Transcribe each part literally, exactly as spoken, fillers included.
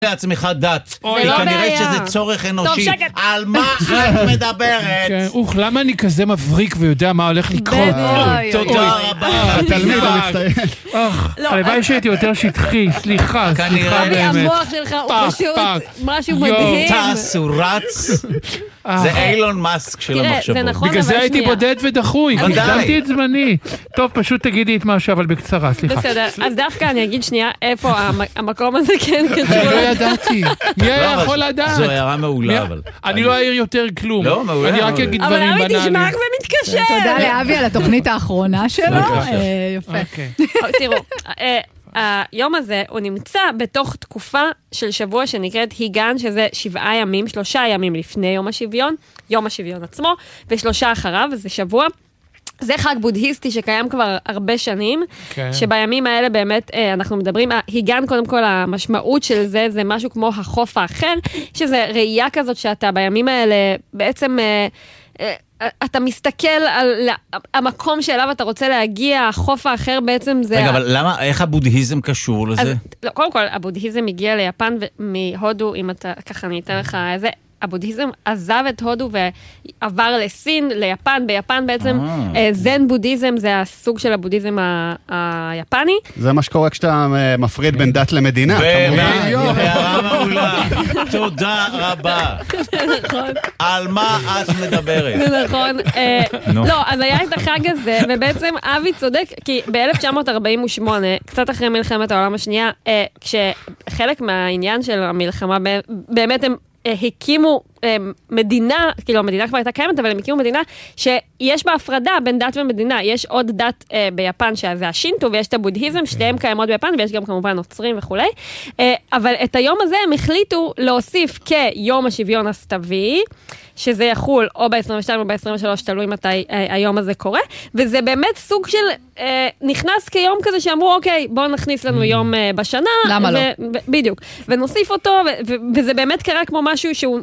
לעצמך דת, כי כנראה שזה צורך אנושי. על מה את מדברת? אוח, למה אני כזה מבריק ויודע מה הולך לקרות? תודה רבה. התלמיד המצטיין. הלוואי שהייתי יותר שטחי, סליחה, סליחה באמת. המוח שלך הוא פשוט משהו מדהים. טס, הוא רץ. זה אילון מאסק של המחשבות. בגלל זה הייתי בודד ודחוי, הקדמתי את זמני. טוב, פשוט תגידי את משהו, אבל בקצרה, סליחה. בסדר, אז דווקא אני אגיד שנייה, איפה המקום הזה כן קשור. לא ידעתי. מי היה יכול לדעת? זו הערה מעולה, אבל. אני לא אעיר יותר כלום. לא, מעולה. אני רק אגיד דברים בנאליים. אבל אבי תשמע איך זה מתקשר. תודה לאבי על התוכנית האחרונה שלו. יפה. תראו, היום הזה הוא נמצא בתוך תקופה של שבוע שנקראת היגן, שזה שבעה ימים, שלושה ימים לפני יום השוויון, יום השוויון עצמו, ושלושה אחריו, וזה שבוע. זה חג בודהיסטי שקיים כבר הרבה שנים, okay. שבימים האלה באמת אנחנו מדברים, היגן קודם כל המשמעות של זה, זה משהו כמו החוף האחר, שזה ראייה כזאת שאתה בימים האלה בעצם... אתה מסתכל על המקום שאליו אתה רוצה להגיע, החוף האחר בעצם זה... רגע, אבל למה, איך הבודהיזם קשור לזה? אז, לא, קודם כל, הבודהיזם הגיע ליפן מהודו, אם אתה, ככה אני אתן לך איזה... הבודהיזם עזב את הודו ועבר לסין, ליפן. ביפן בעצם זן בודהיזם זה הסוג של הבודהיזם היפני. זה מה שקורה כשאתה מפריד בין דת למדינה. הערה מעולה. תודה רבה. נכון. על מה את מדברת? זה נכון. לא, אז היה את החג הזה, ובעצם אבי צודק, כי ב-אלף תשע מאות ארבעים ושמונה, קצת אחרי מלחמת העולם השנייה, כשחלק מהעניין של המלחמה, באמת הם הקימו מדינה, כאילו המדינה כבר הייתה קיימת, אבל הם הקימו מדינה שיש בה הפרדה בין דת ומדינה. יש עוד דת ביפן שזה השינטו, ויש את הבודהיזם, שתיהם קיימות ביפן, ויש גם כמובן נוצרים וכולי. אבל את היום הזה הם החליטו להוסיף כיום השוויון הסתווי, שזה יחול או ב-עשרים ושתיים או ב-עשרים ושלוש, תלוי מתי היום הזה קורה, וזה באמת סוג של, נכנס כיום כזה שאמרו, אוקיי, בואו נכניס לנו יום בשנה. למה לא? בדיוק. ונוסיף אותו, וזה באמת קרה כמו משהו שהוא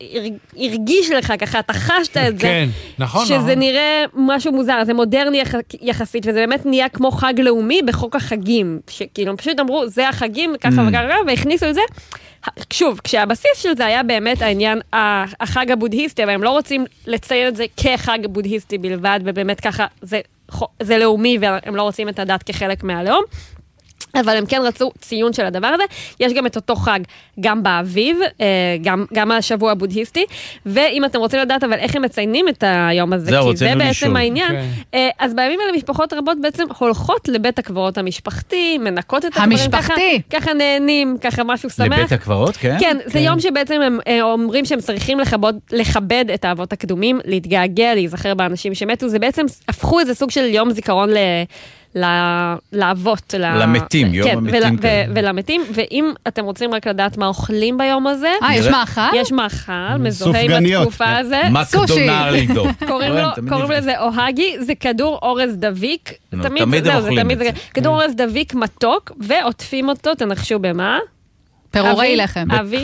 הרגיש לך ככה, אתה חשת את זה. כן, נכון. שזה נראה משהו מוזר, זה מודרני יחסית, וזה באמת נהיה כמו חג לאומי בחוק החגים, שכאילו פשוט אמרו, זה החגים, ככה וככה, והכניסו את זה. שוב, כשהבסיס של זה היה באמת העניין, החג הבודהיסטי, אבל הם לא רוצים לציין את זה כחג בודהיסטי בלבד, ובאמת ככה זה, זה לאומי, והם לא רוצים את הדת כחלק מהלאום. אבל הם כן רצו ציון של הדבר הזה. יש גם את אותו חג, גם באביב, גם, גם השבוע הבודהיסטי, ואם אתם רוצים לדעת, אבל איך הם מציינים את היום הזה, זה כי זה בעצם לשאול. העניין, okay. אז בימים האלה משפחות רבות בעצם הולכות לבית הקברות המשפחתי, מנקות את הקברים, המשפחתי. ככה, ככה נהנים, ככה משהו שמח. לבית הקברות, כן? כן, זה יום שבעצם הם אומרים שהם צריכים לכבד, לכבד את האבות הקדומים, להתגעגע, להיזכר באנשים שמתו, זה בעצם הפכו איזה סוג של יום זיכרון ל... לאבות, למתים, יום המתים. ולמתים, ואם אתם רוצים רק לדעת מה אוכלים ביום הזה, אה, יש מאכל? יש מאכל, מזוהה עם התקופה הזה. מקדונלדו. קוראים לזה אוהגי, זה כדור אורז דביק, תמיד הם אוכלים את זה. כדור אורז דביק מתוק, ועוטפים אותו, תנחשו במה? פירורי לחם. אבי,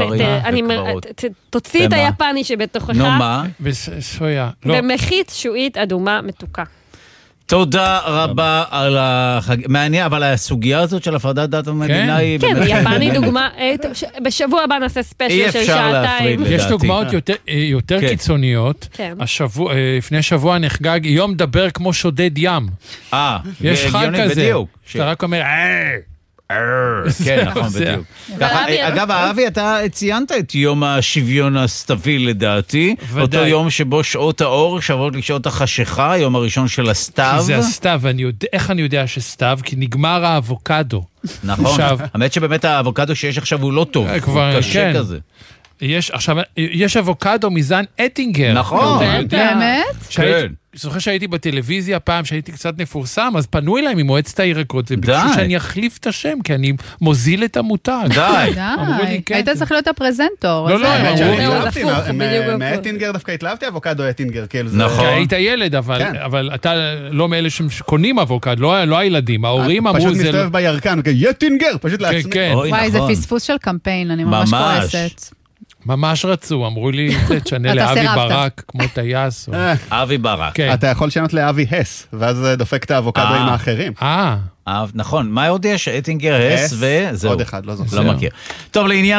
תוציא את היפני שבתוכך. נו מה? בסויה. ומחית שועית אדומה מתוקה. תודה רבה על החג... מעניין, אבל הסוגיה הזאת של הפרדת דת ומדינה היא... כן, יפני דוגמה, בשבוע הבא נעשה ספיישל של שעתיים. יש דוגמאות יותר קיצוניות. לפני שבוע נחגג יום דבר כמו שודד ים. אה, יש חג כזה. שאתה רק אומר, כן, נכון, בדיוק. אגב, אבי, אתה ציינת את יום השוויון הסתווי לדעתי, אותו יום שבו שעות האור שוות לשעות החשיכה, היום הראשון של הסתיו. כי זה הסתיו, איך אני יודע שסתיו? כי נגמר האבוקדו. נכון, האמת שבאמת האבוקדו שיש עכשיו הוא לא טוב, הוא קשה כזה. יש, עכשיו, יש אבוקדו מזן אטינגר. נכון. באמת? כן. זוכר שהייתי בטלוויזיה פעם, שהייתי קצת מפורסם, אז פנו אליי ממועצת הירקות, וביקשו שאני אחליף את השם, כי אני מוזיל את המותג. די. די. היית צריך להיות הפרזנטור. לא, לא, מאטינגר דווקא התלהבתי אבוקדו אטינגר. נכון. היית ילד, אבל אתה לא מאלה שקונים אבוקדו, לא הילדים, ההורים אמרו... פשוט מסתובב בירקן, יטינגר, פשוט לעצמי. וואי, זה פספוס של קמפיין, אני ממש כועסת. ממש רצו, אמרו לי, תשנה לאבי ברק, כמו טייס. אבי ברק. אתה יכול לשנות לאבי הס, ואז דופק את האבוקדוים האחרים. אה. נכון, מה עוד יש? אטינגר, הס ו... עוד אחד, לא זוכר. לא מכיר. טוב, לעניין